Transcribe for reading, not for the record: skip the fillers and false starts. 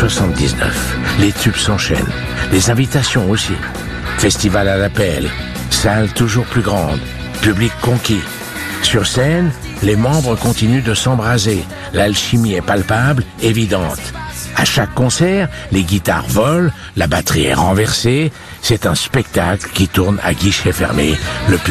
79. Les tubes s'enchaînent. Les invitations aussi. Festival à l'appel. Salle toujours plus grande. Public conquis. Sur scène, les membres continuent de s'embraser. L'alchimie est palpable, évidente. À chaque concert, les guitares volent, la batterie est renversée. C'est un spectacle qui tourne à guichet fermé. Le